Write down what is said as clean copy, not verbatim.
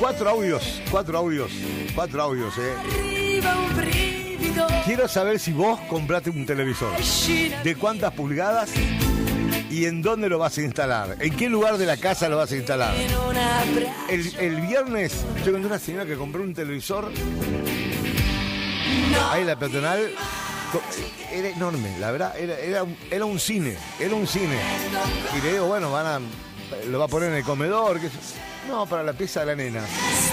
Cuatro audios, Quiero saber si vos compraste un televisor. ¿De cuántas pulgadas? ¿Y en dónde lo vas a instalar? ¿En qué lugar de la casa lo vas a instalar? El viernes yo encontré una señora que compró un televisor ahí en la peatonal. Era enorme, la verdad, era un cine. Y le digo, bueno, lo va a poner en el comedor. No, para la pieza de la nena.